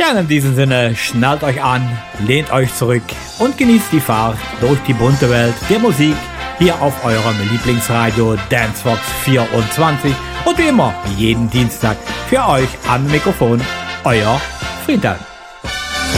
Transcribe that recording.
Ja, in diesem Sinne, schnallt euch an, lehnt euch zurück und genießt die Fahrt durch die bunte Welt der Musik hier auf eurem Lieblingsradio Dancevox 24 und wie immer jeden Dienstag für euch am Mikrofon euer Friedhelm.